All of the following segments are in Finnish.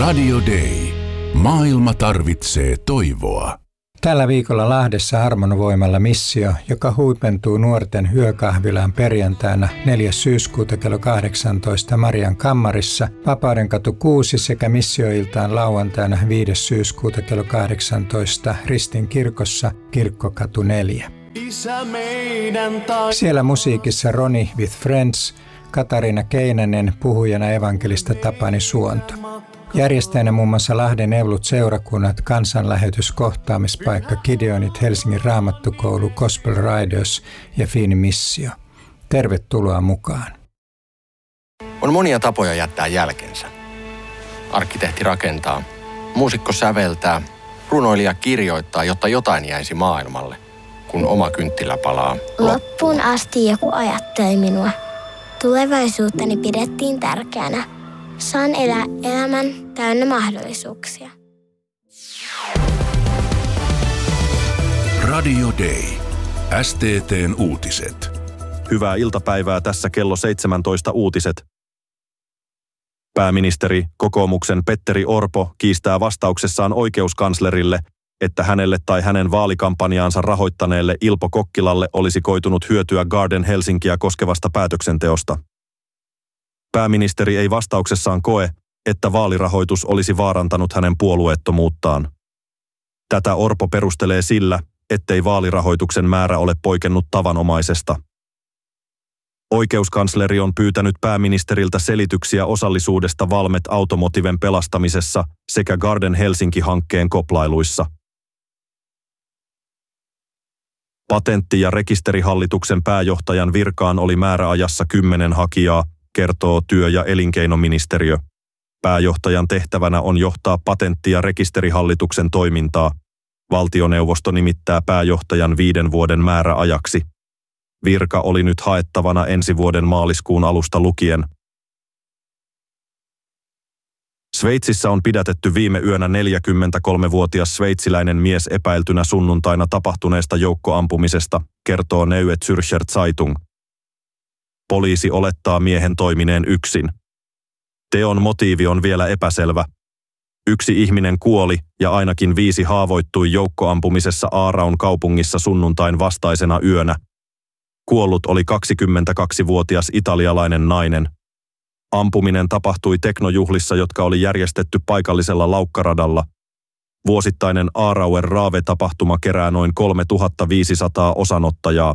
Radio Day. Maailma tarvitsee toivoa. Tällä viikolla Lahdessa Harmonvoimalla missio, joka huipentuu nuorten yökahvilaan perjantaina 4. syyskuuta kello 18 Marian kammarissa, Vapaudenkatu 6 sekä missioiltaan lauantaina 5. syyskuuta kello 18 Ristin kirkossa Kirkkokatu 4. Siellä musiikissa Ronnie with Friends, Katariina Keinänen, puhujana evankelista Tapani Suonto. Järjestäjänä muun muassa Lahden Evlut seurakunnat, kansanlähetys, kohtaamispaikka, Gideonit, Helsingin Raamattukoulu, Gospel Riders ja Fiini Missio. Tervetuloa mukaan. On monia tapoja jättää jälkensä. Arkkitehti rakentaa, muusikko säveltää, runoilija kirjoittaa, jotta jotain jäisi maailmalle, kun oma kynttilä palaa. Loppuun asti joku ajatteli minua. Tulevaisuuttani pidettiin tärkeänä. Saan elää elämän täynnä mahdollisuuksia. Radio Day. STT:n uutiset. Hyvää iltapäivää, tässä kello 17 uutiset. Pääministeri, kokoomuksen Petteri Orpo, kiistää vastauksessaan oikeuskanslerille, että hänelle tai hänen vaalikampanjaansa rahoittaneelle Ilpo Kokkilalle olisi koitunut hyötyä Garden Helsinkiä koskevasta päätöksenteosta. Pääministeri ei vastauksessaan koe, että vaalirahoitus olisi vaarantanut hänen puolueettomuuttaan. Tätä Orpo perustelee sillä, ettei vaalirahoituksen määrä ole poikennut tavanomaisesta. Oikeuskansleri on pyytänyt pääministeriltä selityksiä osallisuudesta Valmet Automotiven pelastamisessa sekä Garden Helsinki-hankkeen koplailuissa. Patentti- ja rekisterihallituksen pääjohtajan virkaan oli määräajassa 10 hakijaa, kertoo työ- ja elinkeinoministeriö. Pääjohtajan tehtävänä on johtaa patentti- ja rekisterihallituksen toimintaa. Valtioneuvosto nimittää pääjohtajan 5 vuoden määräajaksi. Virka oli nyt haettavana ensi vuoden maaliskuun alusta lukien. Sveitsissä on pidätetty viime yönä 43-vuotias sveitsiläinen mies epäiltynä sunnuntaina tapahtuneesta joukkoampumisesta, kertoo Neue Zürcher Zeitung. Poliisi olettaa miehen toimineen yksin. Teon motiivi on vielä epäselvä. 1 ihminen kuoli ja ainakin 5 haavoittui joukkoampumisessa Aaraun kaupungissa sunnuntain vastaisena yönä. Kuollut oli 22-vuotias italialainen nainen. Ampuminen tapahtui teknojuhlissa, jotka oli järjestetty paikallisella laukkaradalla. Vuosittainen Aarauer Raave-tapahtuma kerää noin 3500 osanottajaa.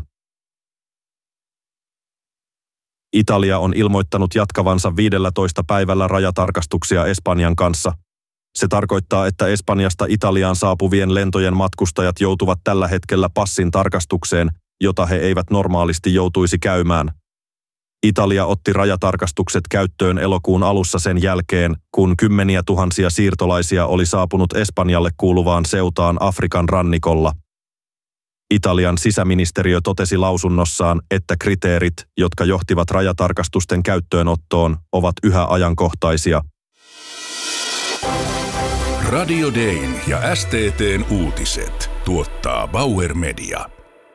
Italia on ilmoittanut jatkavansa 15 päivällä rajatarkastuksia Espanjan kanssa. Se tarkoittaa, että Espanjasta Italiaan saapuvien lentojen matkustajat joutuvat tällä hetkellä passin tarkastukseen, jota he eivät normaalisti joutuisi käymään. Italia otti rajatarkastukset käyttöön elokuun alussa sen jälkeen, kun kymmeniä tuhansia siirtolaisia oli saapunut Espanjalle kuuluvaan Ceutaan Afrikan rannikolla. Italian sisäministeriö totesi lausunnossaan, että kriteerit, jotka johtivat rajatarkastusten käyttöönottoon, ovat yhä ajankohtaisia. Radio Dayn ja STT:n uutiset tuottaa Bauer Media.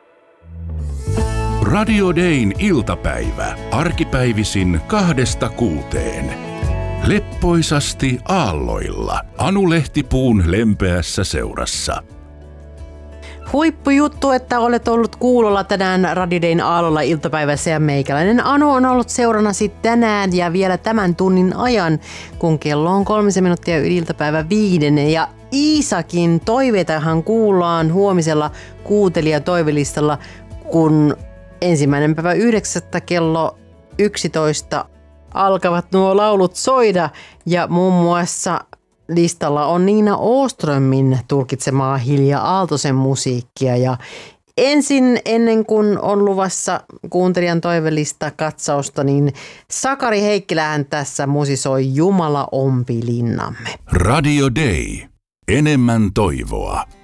Radio Dayn iltapäivä, arkipäivisin 2–6. Leppoisasti aalloilla, Anu Lehtipuun lempeässä seurassa. Huippujuttu, että olet ollut kuulolla tänään Radio Dayn aallolla iltapäivässä ja meikäläinen Anu on ollut seurannasi tänään ja vielä tämän tunnin ajan, kun kello on 3 minuuttia yli iltapäivä 5. Ja Iisakin toiveitahan kuullaan huomisella kuutelija toivelistalla, kun 1.9. kello 11 alkavat nuo laulut soida ja muun muassa listalla on Niina Åströmin tulkitsemaa Hilja Aaltosen musiikkia ja ennen kuin on luvassa kuuntelijan toivelista katsausta, niin Sakari Heikkilähän tässä musisoi Jumala ompi linnamme. Radio Day. Enemmän toivoa.